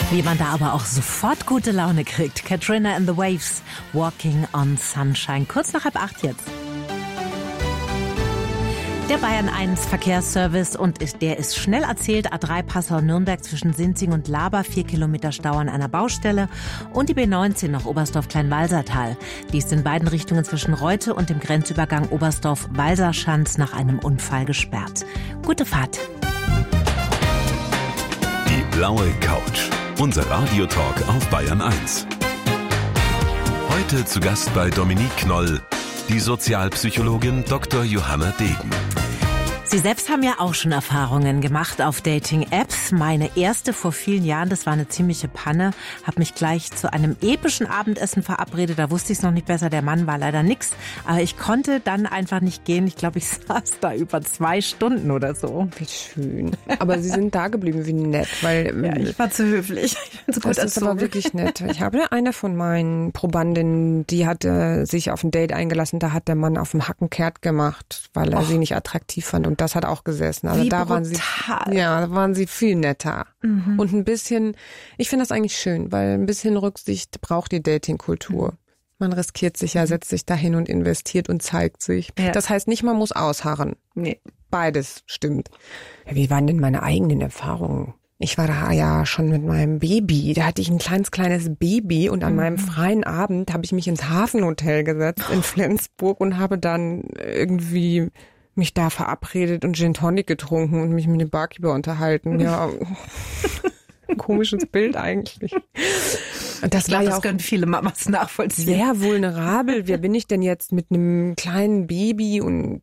Wie man da aber auch sofort gute Laune kriegt. Katrina and the Waves, Walking on Sunshine. Kurz nach 7:30 jetzt. Der Bayern 1 Verkehrsservice und der ist schnell erzählt. A3 Passau-Nürnberg zwischen Sinzing und Laber, 4 Kilometer Stau an einer Baustelle. Und die B19 nach Oberstdorf-Kleinwalsertal. Die ist in beiden Richtungen zwischen Reute und dem Grenzübergang Oberstdorf-Walserschanz nach einem Unfall gesperrt. Gute Fahrt. Die blaue Couch. Unser Radiotalk auf Bayern 1. Heute zu Gast bei Dominique Knoll, die Sozialpsychologin Dr. Johanna Degen. Sie selbst haben ja auch schon Erfahrungen gemacht auf Dating-Apps. Meine erste vor vielen Jahren, das war eine ziemliche Panne. Habe mich gleich zu einem epischen Abendessen verabredet. Da wusste ich es noch nicht besser. Der Mann war leider nix. Aber ich konnte dann einfach nicht gehen. Ich glaube, ich saß da über 2 Stunden oder so. Wie schön. Aber Sie sind da geblieben, wie nett. Weil, ja, ich war zu höflich. Das ist aber wirklich nett. Ich habe eine von meinen Probandinnen, die hatte sich auf ein Date eingelassen. Da hat der Mann auf dem Hacken kehrt gemacht, weil er sie nicht attraktiv fand. Und das hat auch gesessen. Also da waren sie viel netter. Mhm. Und ein bisschen, ich finde das eigentlich schön, weil ein bisschen Rücksicht braucht die Datingkultur. Man riskiert sich ja, setzt sich dahin und investiert und zeigt sich. Ja. Das heißt nicht, man muss ausharren. Nee. Beides stimmt. Ja, wie waren denn meine eigenen Erfahrungen? Ich war da ja schon mit meinem Baby. Da hatte ich ein kleines Baby und an meinem freien Abend habe ich mich ins Hafenhotel gesetzt in Flensburg und habe dann irgendwie mich da verabredet und Gin Tonic getrunken und mich mit dem Barkeeper unterhalten. Ja, ein komisches Bild eigentlich. Und das war ja auch, können viele Mamas nachvollziehen. Sehr vulnerabel. Wer bin ich denn jetzt mit einem kleinen Baby? Und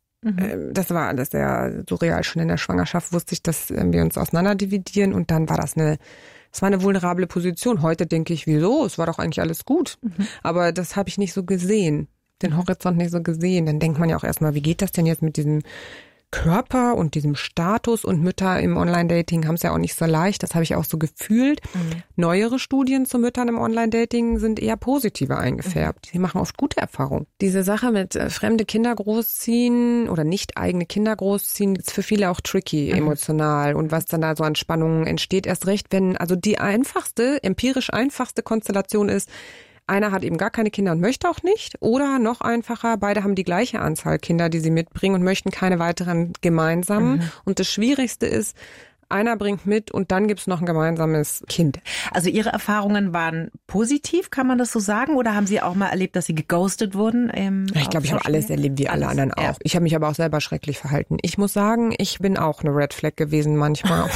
das war alles sehr surreal. Schon in der Schwangerschaft wusste ich, dass wir uns auseinanderdividieren. Und dann war es war eine vulnerable Position. Heute denke ich, wieso? Es war doch eigentlich alles gut. Aber das habe ich nicht so gesehen. Den Horizont nicht so gesehen. Dann denkt man ja auch erstmal, wie geht das denn jetzt mit diesem Körper und diesem Status? Und Mütter im Online-Dating haben es ja auch nicht so leicht. Das habe ich auch so gefühlt. Neuere Studien zu Müttern im Online-Dating sind eher positiver eingefärbt. Sie machen oft gute Erfahrungen. Diese Sache mit fremde Kinder großziehen oder nicht eigene Kinder großziehen, ist für viele auch tricky emotional. Und was dann da so an Spannungen entsteht, erst recht, wenn also die empirisch einfachste Konstellation ist, einer hat eben gar keine Kinder und möchte auch nicht. Oder noch einfacher, beide haben die gleiche Anzahl Kinder, die sie mitbringen und möchten keine weiteren gemeinsamen. Und das Schwierigste ist, einer bringt mit und dann gibt's noch ein gemeinsames Kind. Also Ihre Erfahrungen waren positiv, kann man das so sagen? Oder haben Sie auch mal erlebt, dass Sie geghostet wurden? Ich glaube, ich habe alles erlebt, wie alle anderen auch. Ja. Ich habe mich aber auch selber schrecklich verhalten. Ich muss sagen, ich bin auch eine Red Flag gewesen manchmal.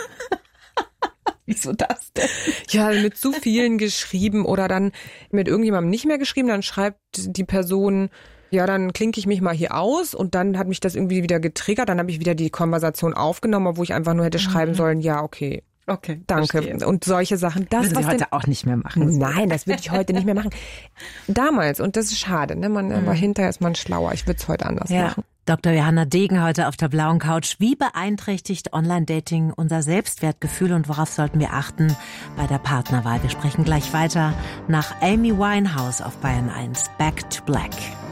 Wieso das denn? Ja, mit zu vielen geschrieben oder dann mit irgendjemandem nicht mehr geschrieben. Dann schreibt die Person, ja, dann klinke ich mich mal hier aus und dann hat mich das irgendwie wieder getriggert. Dann habe ich wieder die Konversation aufgenommen, obwohl ich einfach nur hätte schreiben sollen, ja, okay. Okay, danke. Verstehe. Und solche Sachen. Das würden Sie heute auch nicht mehr machen. Nein, das würde ich heute nicht mehr machen. Damals, und das ist schade, ne? Aber hinterher ist man schlauer. Ich würde es heute anders machen. Dr. Johanna Degen heute auf der blauen Couch. Wie beeinträchtigt Online-Dating unser Selbstwertgefühl und worauf sollten wir achten bei der Partnerwahl? Wir sprechen gleich weiter nach Amy Winehouse auf Bayern 1. Back to Black.